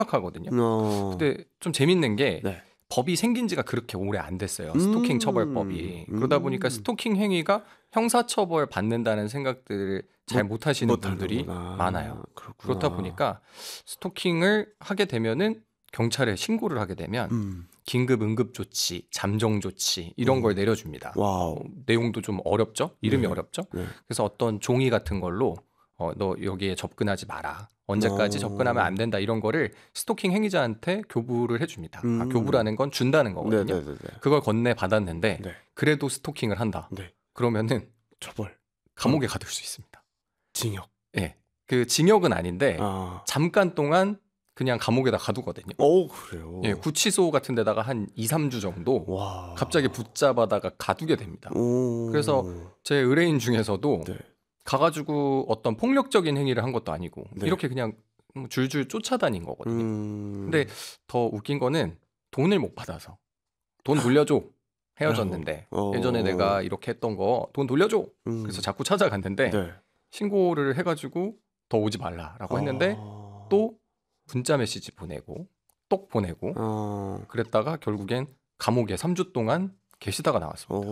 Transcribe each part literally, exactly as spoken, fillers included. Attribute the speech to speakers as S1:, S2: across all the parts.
S1: 생각하거든요.
S2: 어.
S1: 근데 좀 재밌는 게
S2: 네.
S1: 법이 생긴 지가 그렇게 오래 안 됐어요.
S2: 음.
S1: 스토킹 처벌법이. 그러다 보니까
S2: 음.
S1: 스토킹 행위가 형사처벌 받는다는 생각들을 잘
S2: 못-
S1: 못하시는
S2: 못
S1: 분들이
S2: 하는구나.
S1: 많아요.
S2: 그렇구나.
S1: 그렇다 보니까 스토킹을 하게 되면은 경찰에 신고를 하게 되면
S2: 음.
S1: 긴급 응급 조치, 잠정 조치 이런
S2: 음.
S1: 걸 내려줍니다.
S2: 와우.
S1: 어, 내용도 좀 어렵죠? 이름이
S2: 네.
S1: 어렵죠?
S2: 네.
S1: 그래서 어떤 종이 같은 걸로 어, 너 여기에 접근하지 마라. 언제까지
S2: 어.
S1: 접근하면 안 된다. 이런 거를 스토킹 행위자한테 교부를 해줍니다.
S2: 음.
S1: 아, 교부라는 건 준다는 거거든요.
S2: 네네네.
S1: 그걸 건네 받았는데
S2: 네.
S1: 그래도 스토킹을 한다.
S2: 네.
S1: 그러면은
S2: 처벌.
S1: 감옥에 가둘 수 있습니다.
S2: 징역.
S1: 예, 그 징역은 아닌데
S2: 아.
S1: 잠깐 동안 그냥 감옥에다 가두거든요.
S2: 오 그래요.
S1: 예, 구치소 같은 데다가 한 이, 삼 주 정도
S2: 와.
S1: 갑자기 붙잡아다가 가두게 됩니다.
S2: 오.
S1: 그래서 제 의뢰인 중에서도
S2: 네.
S1: 가가지고 어떤 폭력적인 행위를 한 것도 아니고
S2: 네.
S1: 이렇게 그냥 뭐 줄줄 쫓아다닌 거거든요.
S2: 음.
S1: 근데 더 웃긴 거는 돈을 못 받아서 돈 돌려줘 헤어졌는데
S2: 어.
S1: 예전에 내가 이렇게 했던 거 돈 돌려줘.
S2: 음.
S1: 그래서 자꾸 찾아갔는데
S2: 네.
S1: 신고를 해가지고 더 오지 말라라고 했는데
S2: 아.
S1: 또 문자 메시지 보내고 똑 보내고
S2: 어.
S1: 그랬다가 결국엔 감옥에 삼 주 동안 계시다가 나왔습니다.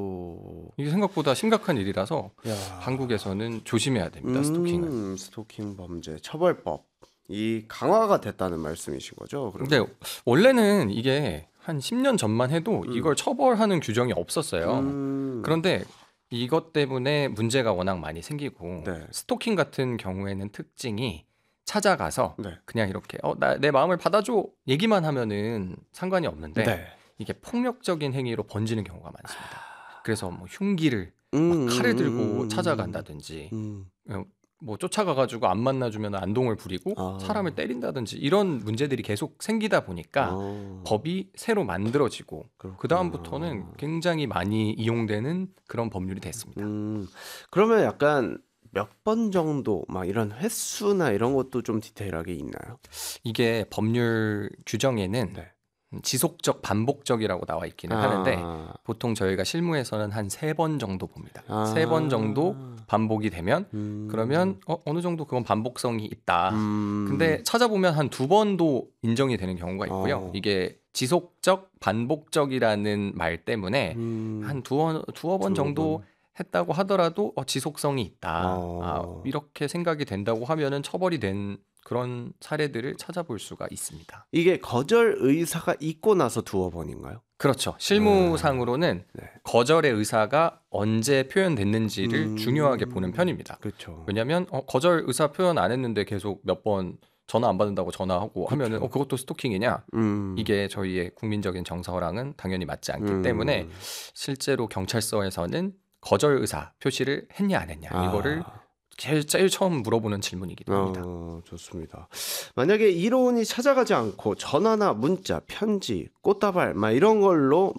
S2: 오.
S1: 이게 생각보다 심각한 일이라서
S2: 야.
S1: 한국에서는 조심해야 됩니다. 스토킹은.
S2: 음, 스토킹 범죄 처벌법 이 강화가 됐다는 말씀이신 거죠? 그러면?
S1: 근데 원래는 이게 한 십 년 전만 해도
S2: 음.
S1: 이걸 처벌하는 규정이 없었어요.
S2: 음.
S1: 그런데 이것 때문에 문제가 워낙 많이 생기고
S2: 네.
S1: 스토킹 같은 경우에는 특징이 찾아가서
S2: 네.
S1: 그냥 이렇게 어, 나, 내 마음을 받아줘 얘기만 하면은 상관이 없는데
S2: 네.
S1: 이게 폭력적인 행위로 번지는 경우가 많습니다. 그래서 뭐 흉기를
S2: 음,
S1: 막 칼을
S2: 음,
S1: 들고
S2: 음, 음,
S1: 찾아간다든지
S2: 음.
S1: 어, 뭐 쫓아가가지고 안 만나주면 안동을 부리고
S2: 아.
S1: 사람을 때린다든지 이런 문제들이 계속 생기다 보니까
S2: 어.
S1: 법이 새로 만들어지고
S2: 그렇구나.
S1: 그 다음부터는 굉장히 많이 이용되는 그런 법률이 됐습니다.
S2: 음. 그러면 약간 몇 번 정도 막 이런 횟수나 이런 것도 좀 디테일하게 있나요?
S1: 이게 법률 규정에는
S2: 네.
S1: 지속적 반복적이라고 나와 있기는
S2: 아.
S1: 하는데 보통 저희가 실무에서는 한 세 번 정도 봅니다.
S2: 아.
S1: 세 번 정도 반복이 되면
S2: 음.
S1: 그러면 어, 어느 정도 그건 반복성이 있다.
S2: 음.
S1: 근데 찾아보면 한 두 번도 인정이 되는 경우가 있고요.
S2: 어.
S1: 이게 지속적 반복적이라는 말 때문에
S2: 음.
S1: 한 두어 두어 번
S2: 두어
S1: 정도
S2: 번.
S1: 했다고 하더라도 어, 지속성이 있다.
S2: 어.
S1: 아, 이렇게 생각이 된다고 하면은 처벌이 된 그런 사례들을 찾아볼 수가 있습니다.
S2: 이게 거절 의사가 있고 나서 두어 번인가요?
S1: 그렇죠. 실무상으로는
S2: 네.
S1: 거절의 의사가 언제 표현됐는지를
S2: 음.
S1: 중요하게 보는 편입니다.
S2: 그렇죠.
S1: 왜냐하면 어, 거절 의사 표현 안 했는데 계속 몇 번 전화 안 받는다고 전화하고 하면은 어, 그것도 스토킹이냐?
S2: 음.
S1: 이게 저희의 국민적인 정서랑은 당연히 맞지 않기
S2: 음.
S1: 때문에 실제로 경찰서에서는 거절 의사 표시를 했냐 안 했냐 이거를
S2: 아.
S1: 제일, 제일 처음 물어보는 질문이기도 합니다.
S2: 어, 좋습니다. 만약에 이로운이 찾아가지 않고 전화나 문자, 편지, 꽃다발 막 이런 걸로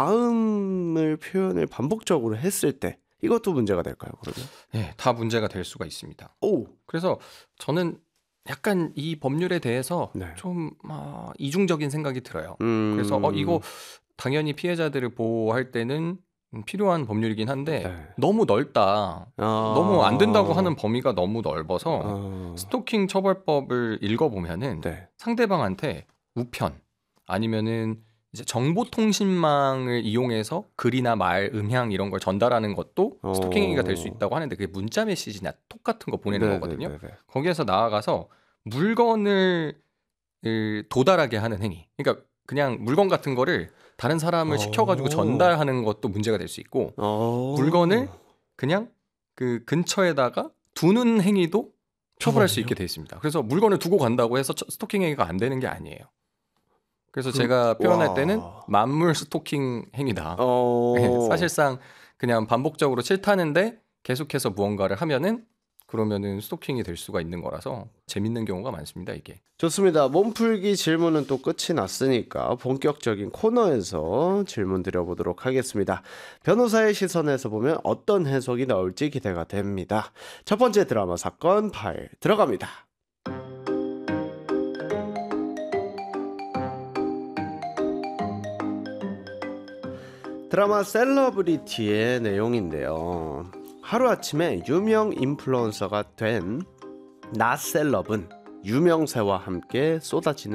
S2: 마음을 표현을 반복적으로 했을 때 이것도 문제가 될까요? 그러면?
S1: 네, 다 문제가 될 수가 있습니다.
S2: 오.
S1: 그래서 저는 약간 이 법률에 대해서
S2: 네.
S1: 좀 어, 이중적인 생각이 들어요.
S2: 음.
S1: 그래서 어, 이거 당연히 피해자들을 보호할 때는 필요한 법률이긴 한데
S2: 네.
S1: 너무 넓다.
S2: 아.
S1: 너무 안 된다고 하는 범위가 너무 넓어서
S2: 아.
S1: 스토킹 처벌법을 읽어보면은
S2: 네.
S1: 상대방한테 우편 아니면은 이제 정보통신망을 이용해서 글이나 말, 음향 이런 걸 전달하는 것도
S2: 어.
S1: 스토킹 행위가 될 수 있다고 하는데 그게 문자 메시지나 톡 같은 거 보내는
S2: 네,
S1: 거거든요.
S2: 네, 네, 네.
S1: 거기에서 나아가서 물건을 을 도달하게 하는 행위. 그러니까 그냥 물건 같은 거를 다른 사람을
S2: 어.
S1: 시켜가지고 전달하는 것도 문제가 될 수 있고
S2: 어.
S1: 물건을 그냥 그 근처에다가 두는 행위도 처벌할 수
S2: 처벌이요?
S1: 있게 돼 있습니다. 그래서 물건을 두고 간다고 해서 처- 스토킹 행위가 안 되는 게 아니에요. 그래서
S2: 그-
S1: 제가 표현할
S2: 와.
S1: 때는 만물 스토킹 행위다.
S2: 어.
S1: 사실상 그냥 반복적으로 싫다는데 계속해서 무언가를 하면은 그러면은 스토킹이 될 수가 있는 거라서 재밌는 경우가 많습니다, 이게.
S2: 좋습니다. 몸풀기 질문은 또 끝이 났으니까 본격적인 코너에서 질문 드려보도록 하겠습니다. 변호사의 시선에서 보면 어떤 해석이 나올지 기대가 됩니다. 첫 번째 드라마 사건 파일 들어갑니다. 드라마 셀러브리티의 내용인데요. 하루아침에 유명 인플루언서가 된 나셀럽은 유명세와 함께 쏟아지는